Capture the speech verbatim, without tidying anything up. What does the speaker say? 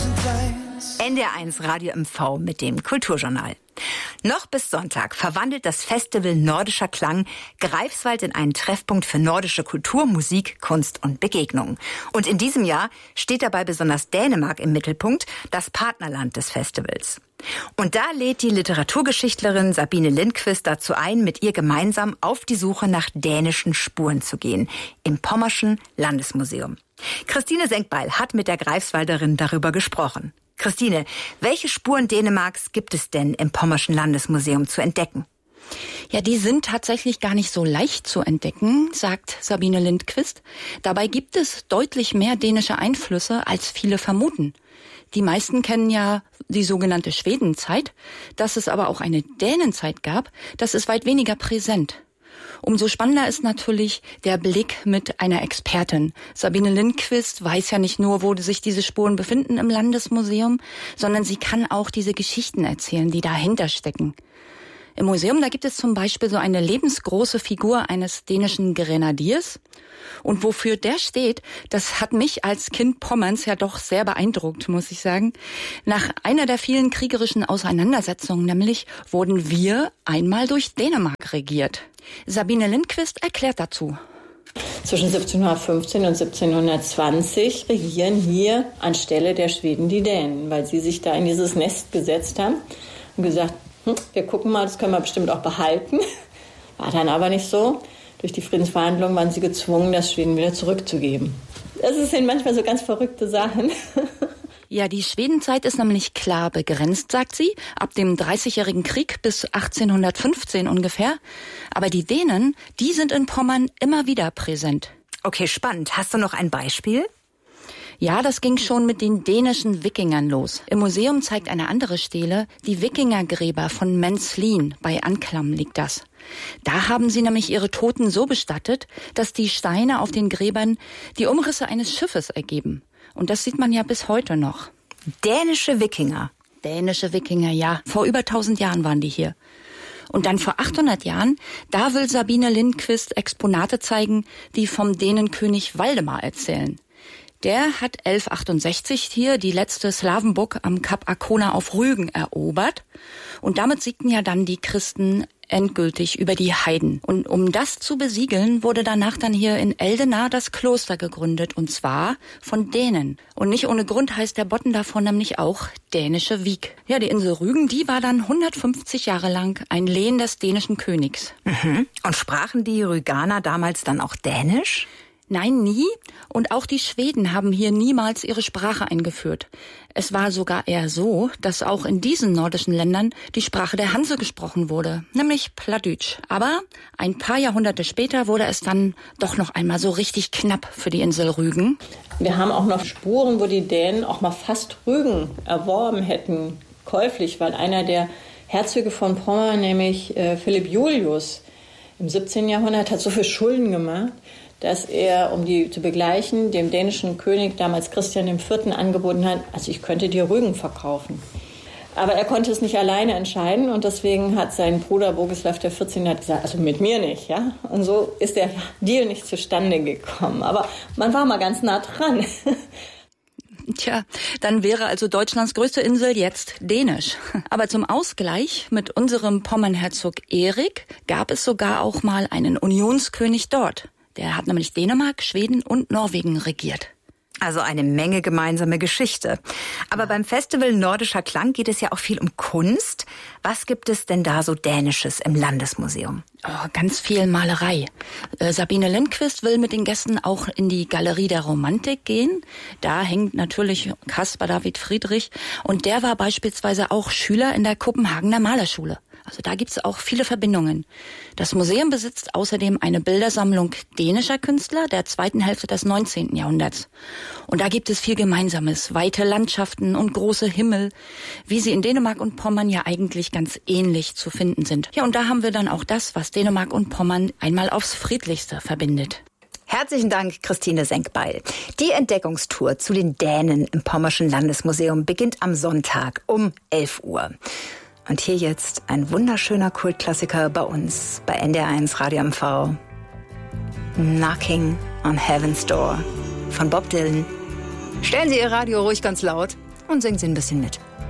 N D R eins Radio M V mit dem Kulturjournal. Noch bis Sonntag verwandelt das Festival Nordischer Klang Greifswald in einen Treffpunkt für nordische Kultur, Musik, Kunst und Begegnung. Und in diesem Jahr steht dabei besonders Dänemark im Mittelpunkt, das Partnerland des Festivals. Und da lädt die Literaturgeschichtlerin Sabine Lindquist dazu ein, mit ihr gemeinsam auf die Suche nach dänischen Spuren zu gehen, im Pommerschen Landesmuseum. Christine Senkbeil hat mit der Greifswalderin darüber gesprochen. Christine, welche Spuren Dänemarks gibt es denn im Pommerschen Landesmuseum zu entdecken? Ja, die sind tatsächlich gar nicht so leicht zu entdecken, sagt Sabine Lindquist. Dabei gibt es deutlich mehr dänische Einflüsse, als viele vermuten. Die meisten kennen ja die sogenannte Schwedenzeit. Dass es aber auch eine Dänenzeit gab, das ist weit weniger präsent. Umso spannender ist natürlich der Blick mit einer Expertin. Sabine Lindquist weiß ja nicht nur, wo sich diese Spuren befinden im Landesmuseum, sondern sie kann auch diese Geschichten erzählen, die dahinter stecken. Im Museum, da gibt es zum Beispiel so eine lebensgroße Figur eines dänischen Grenadiers. Und wofür der steht, das hat mich als Kind Pommerns ja doch sehr beeindruckt, muss ich sagen. Nach einer der vielen kriegerischen Auseinandersetzungen nämlich wurden wir einmal durch Dänemark regiert. Sabine Lindquist erklärt dazu. Zwischen siebzehnhundertfünfzehn und siebzehnhundertzwanzig regieren hier anstelle der Schweden die Dänen, weil sie sich da in dieses Nest gesetzt haben und gesagt, hm, wir gucken mal, das können wir bestimmt auch behalten. War dann aber nicht so. Durch die Friedensverhandlungen waren sie gezwungen, das Schweden wieder zurückzugeben. Das sind manchmal so ganz verrückte Sachen. Ja, die Schwedenzeit ist nämlich klar begrenzt, sagt sie, ab dem Dreißigjährigen Krieg bis achtzehnhundertfünfzehn ungefähr. Aber die Dänen, die sind in Pommern immer wieder präsent. Okay, spannend. Hast du noch ein Beispiel? Ja, das ging schon mit den dänischen Wikingern los. Im Museum zeigt eine andere Stele die Wikingergräber von Menslin. Bei Anklam liegt das. Da haben sie nämlich ihre Toten so bestattet, dass die Steine auf den Gräbern die Umrisse eines Schiffes ergeben. Und das sieht man ja bis heute noch. Dänische Wikinger. Dänische Wikinger, ja. Vor über tausend Jahren waren die hier. Und dann vor achthundert Jahren, da will Sabine Lindquist Exponate zeigen, die vom Dänenkönig Waldemar erzählen. Der hat elfhundertachtundsechzig hier die letzte Slawenburg am Kap Arkona auf Rügen erobert. Und damit siegten ja dann die Christen endgültig über die Heiden. Und um das zu besiegeln, wurde danach dann hier in Eldena das Kloster gegründet. Und zwar von Dänen. Und nicht ohne Grund heißt der Botten davon nämlich auch dänische Wiek. Ja, die Insel Rügen, die war dann hundertfünfzig Jahre lang ein Lehen des dänischen Königs. Mhm. Und sprachen die Rüganer damals dann auch Dänisch? Nein, nie. Und auch die Schweden haben hier niemals ihre Sprache eingeführt. Es war sogar eher so, dass auch in diesen nordischen Ländern die Sprache der Hanse gesprochen wurde, nämlich Plattdeutsch. Aber ein paar Jahrhunderte später wurde es dann doch noch einmal so richtig knapp für die Insel Rügen. Wir haben auch noch Spuren, wo die Dänen auch mal fast Rügen erworben hätten, käuflich, weil einer der Herzöge von Pommern, nämlich äh, Philipp Julius, im siebzehnten Jahrhundert hat so viel Schulden gemacht, dass er, um die zu begleichen, dem dänischen König, damals Christian der Vierte, angeboten hat, also ich könnte dir Rügen verkaufen. Aber er konnte es nicht alleine entscheiden und deswegen hat sein Bruder Bogislav der Vierzehnte gesagt, also mit mir nicht, ja. Und so ist der Deal nicht zustande gekommen. Aber man war mal ganz nah dran. Tja, dann wäre also Deutschlands größte Insel jetzt dänisch. Aber zum Ausgleich mit unserem Pommernherzog Erik gab es sogar auch mal einen Unionskönig dort. Der hat nämlich Dänemark, Schweden und Norwegen regiert. Also eine Menge gemeinsame Geschichte. Aber beim Festival Nordischer Klang geht es ja auch viel um Kunst. Was gibt es denn da so Dänisches im Landesmuseum? Oh, ganz viel Malerei. Äh, Sabine Lindquist will mit den Gästen auch in die Galerie der Romantik gehen. Da hängt natürlich Caspar David Friedrich. Und der war beispielsweise auch Schüler in der Kopenhagener Malerschule. Also da gibt's auch viele Verbindungen. Das Museum besitzt außerdem eine Bildersammlung dänischer Künstler der zweiten Hälfte des neunzehnten Jahrhunderts. Und da gibt es viel Gemeinsames, weite Landschaften und große Himmel, wie sie in Dänemark und Pommern ja eigentlich ganz ähnlich zu finden sind. Ja, und da haben wir dann auch das, was Dänemark und Pommern einmal aufs Friedlichste verbindet. Herzlichen Dank, Christine Senkbeil. Die Entdeckungstour zu den Dänen im Pommerschen Landesmuseum beginnt am Sonntag um elf Uhr. Und hier jetzt ein wunderschöner Kultklassiker bei uns, bei N D R eins Radio M V. Knocking on Heaven's Door von Bob Dylan. Stellen Sie Ihr Radio ruhig ganz laut. und singen Sie ein bisschen mit.